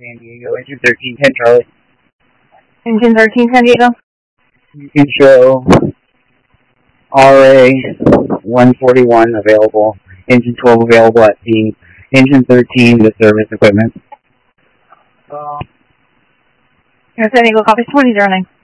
San Diego, engine 1310 Charlie. Engine 13 San Diego. You can show RA 141 available, engine 12 available at the engine 13 the service equipment. San Diego, copy 2009.